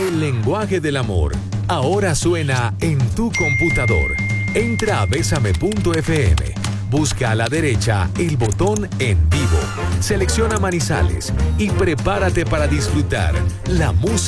El lenguaje del amor ahora suena en tu computador. Entra a besame.fm. Busca a la derecha el botón En Vivo. Selecciona Manizales y prepárate para disfrutar la música